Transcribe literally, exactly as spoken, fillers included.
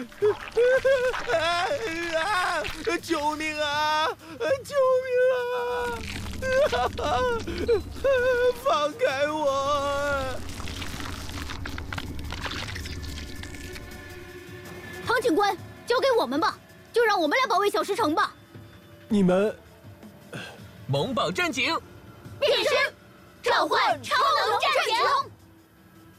啊！救命啊！救命啊！放开我！ 唐警官，交给我们吧，就让我们来保卫小石城吧。 你们， 萌宝战警， 变身，召唤超能战警。